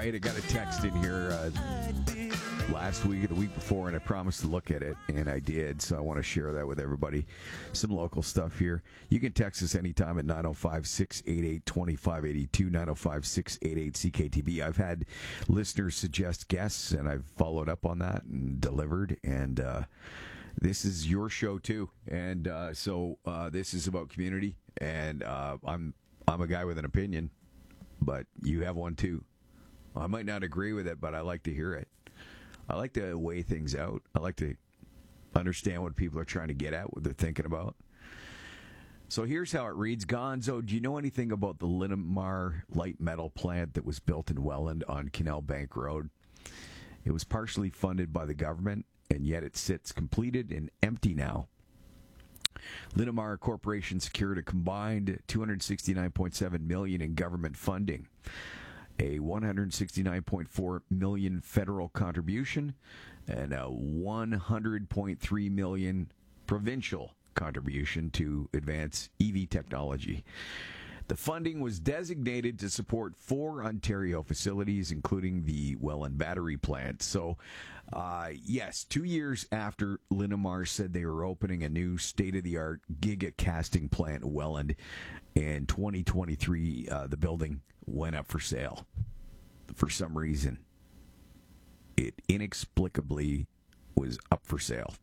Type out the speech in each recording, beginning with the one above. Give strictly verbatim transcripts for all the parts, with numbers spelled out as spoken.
right, I got a text in here uh, last week or the week before, and I promised to look at it, and I did, so I want to share that with everybody. Some local stuff here. You can text us anytime at nine oh five, six eight eight, two five eight two, nine oh five, six eight eight, C K T B. I've had listeners suggest guests, and I've followed up on that and delivered, and uh, this is your show, too. And uh, so uh, this is about community, and uh, I'm I'm a guy with an opinion, but you have one, too. I might not agree with it, but I like to hear it. I like to weigh things out. I like to understand what people are trying to get at, what they're thinking about. So here's how it reads. Gonzo, do you know anything about the Linamar light metal plant that was built in Welland on Canal Bank Road? It was partially funded by the government, and yet it sits completed and empty now. Linamar Corporation secured a combined two hundred sixty-nine point seven million dollars in government funding, a one hundred sixty-nine point four million dollars federal contribution, and a one hundred point three million dollars provincial contribution to advance E V technology. The funding was designated to support four Ontario facilities, including the Welland Battery Plant. So, uh, yes, two years after Linamar said they were opening a new state-of-the-art giga casting plant in Welland, in twenty twenty-three, uh, the building went up for sale. For some reason, it inexplicably was up for sale.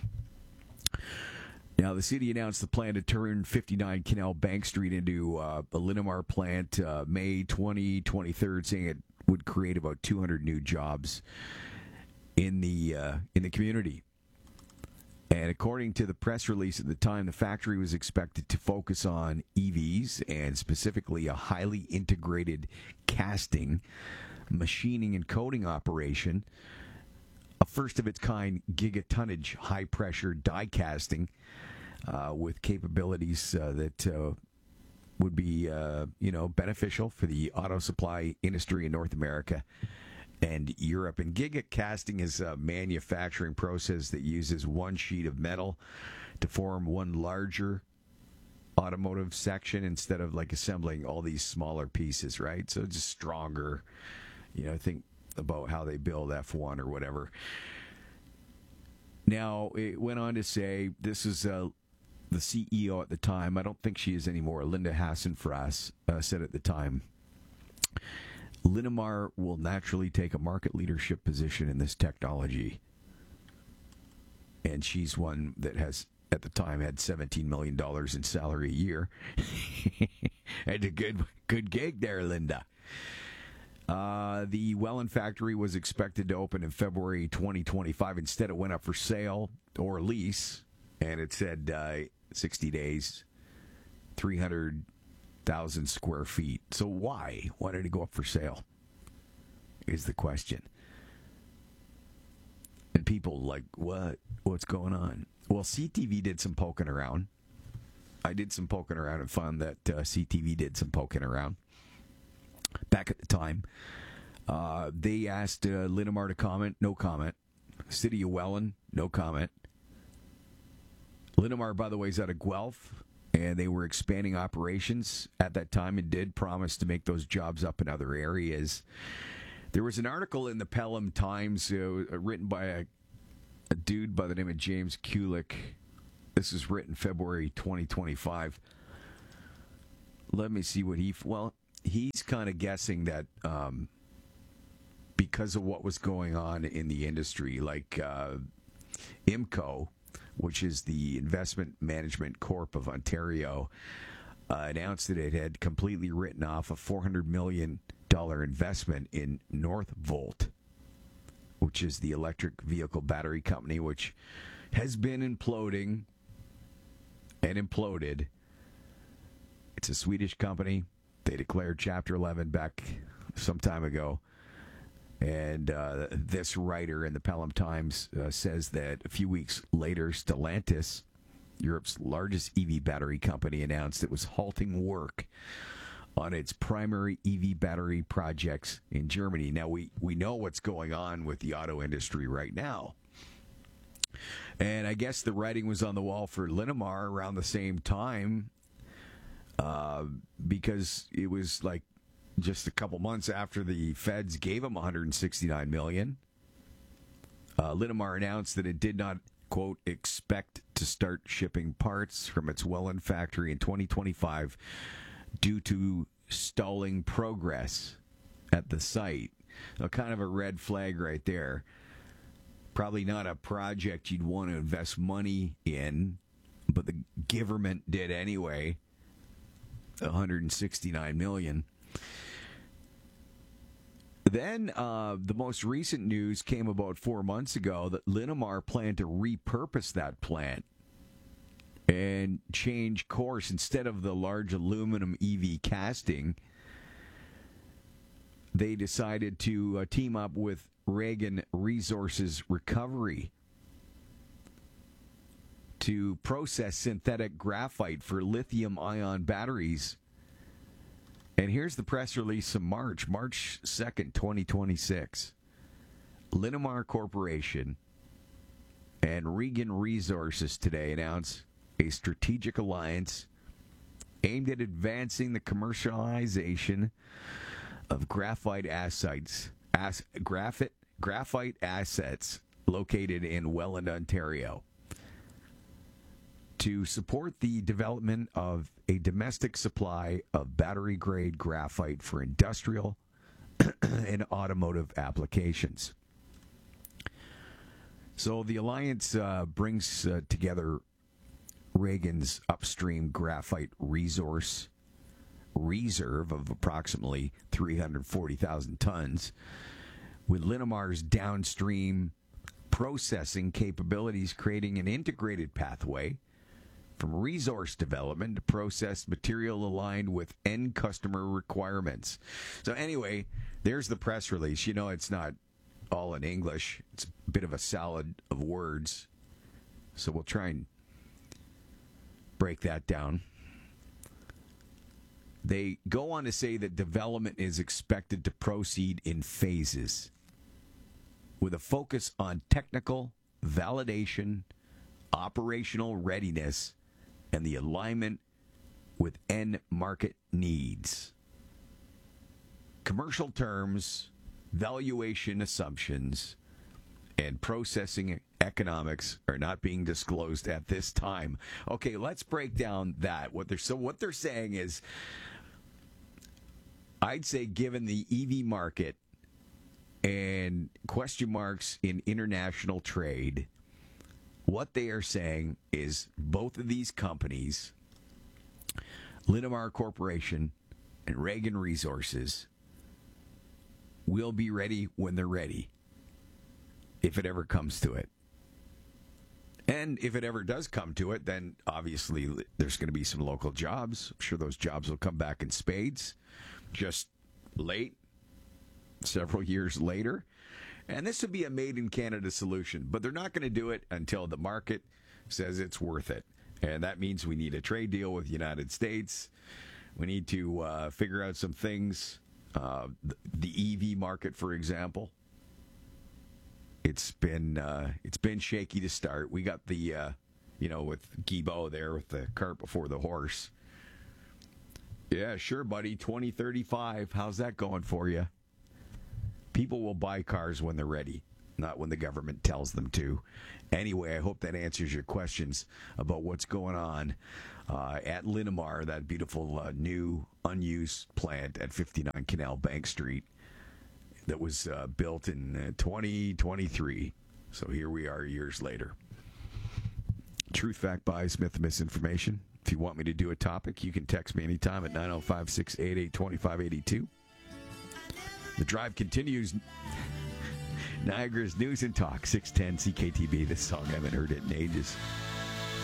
Now, the city announced the plan to turn fifty-nine Canal Bank Street into uh, a Linamar plant uh, May twentieth, twenty-third, saying it would create about two hundred new jobs in the uh, in the community. And according to the press release at the time, the factory was expected to focus on E Vs and specifically a highly integrated casting, machining, and coating operation, a first-of-its-kind gigatonnage high-pressure die casting uh, with capabilities uh, that uh, would be, uh, you know, beneficial for the auto supply industry in North America and Europe. And giga casting is a manufacturing process that uses one sheet of metal to form one larger automotive section instead of like assembling all these smaller pieces, right? So it's just stronger, you know, think about how they build F one or whatever. Now, it went on to say, this is uh, the C E O at the time, I don't think she is anymore, Linda Hassenfratz, uh, said at the time, Linamar will naturally take a market leadership position in this technology. And she's one that has, at the time, had seventeen million dollars in salary a year. Had a good, good gig there, Linda. Uh, the Welland factory was expected to open in February twenty twenty-five. Instead, it went up for sale or lease, and it said uh, sixty days, three hundred thousand square feet. So why? Why did it go up for sale? Is the question. And people like, what? What's going on? Well, C T V did some poking around. I did some poking around and found that uh, C T V did some poking around. Back at the time, uh, they asked uh, Linamar to comment. No comment. City of Welland, no comment. Linamar, by the way, is out of Guelph, and they were expanding operations at that time and did promise to make those jobs up in other areas. There was an article in the Pelham Times uh, written by a, a dude by the name of James Kulik. This is written February twenty twenty-five. Let me see what he... Well, he's kind of guessing that um, because of what was going on in the industry, like uh, I M C O, which is the Investment Management Corp of Ontario, uh, announced that it had completely written off a four hundred million dollars investment in Northvolt, which is the electric vehicle battery company, which has been imploding and imploded. It's a Swedish company. They declared Chapter eleven back some time ago. And uh, this writer in the Pelham Times uh, says that a few weeks later, Stellantis, Europe's largest E V battery company, announced it was halting work on its primary E V battery projects in Germany. Now, we, we know what's going on with the auto industry right now. And I guess the writing was on the wall for Linamar around the same time uh, because it was like just a couple months after the feds gave him one hundred sixty-nine million dollars, uh, Linamar announced that it did not, quote, expect to start shipping parts from its Welland factory in twenty twenty-five due to stalling progress at the site. So kind of a red flag right there. Probably not a project you'd want to invest money in, but the government did anyway. one hundred sixty-nine million dollars. Then uh, the most recent news came about four months ago that Linamar planned to repurpose that plant and change course. Instead of the large aluminum E V casting, they decided to uh, team up with Reagan Resources Recovery to process synthetic graphite for lithium-ion batteries. And here's the press release from March, March second, twenty twenty-six. Linamar Corporation and Reagan Resources today announced a strategic alliance aimed at advancing the commercialization of graphite assets, as, graphite, graphite assets located in Welland, Ontario, to support the development of a domestic supply of battery-grade graphite for industrial and automotive applications. So the alliance uh, brings uh, together Reagan's upstream graphite resource reserve of approximately three hundred forty thousand tons with Linamar's downstream processing capabilities, creating an integrated pathway from resource development to processed material aligned with end customer requirements. So anyway, there's the press release. You know, it's not all in English. It's a bit of a salad of words. So we'll try and break that down. They go on to say that development is expected to proceed in phases with a focus on technical validation, operational readiness, and the alignment with end market needs. Commercial terms, valuation assumptions, and processing economics are not being disclosed at this time. Okay, let's break down that. What they're so what they're saying is, I'd say given the E V market and question marks in international trade, what they are saying is both of these companies, Linamar Corporation and Reagan Resources, will be ready when they're ready, if it ever comes to it. And if it ever does come to it, then obviously there's going to be some local jobs. I'm sure those jobs will come back in spades, just late, several years later. And this would be a made-in-Canada solution, but they're not going to do it until the market says it's worth it. And that means we need a trade deal with the United States. We need to uh, figure out some things. Uh, the, the E V market, for example, it's been uh, it's been shaky to start. We got the, uh, you know, with Guilbeault there with the cart before the horse. Yeah, sure, buddy, twenty thirty-five. How's that going for you? People will buy cars when they're ready, not when the government tells them to. Anyway, I hope that answers your questions about what's going on uh, at Linamar, that beautiful uh, new unused plant at fifty-nine Canal Bank Street that was uh, built in uh, twenty twenty-three. So here we are years later. Truth, fact, bias, myth, misinformation. If you want me to do a topic, you can text me anytime at nine oh five, six eight eight, two five eight two. The drive continues. Niagara's News and Talk, six ten C K T B. This song, I haven't heard it in ages.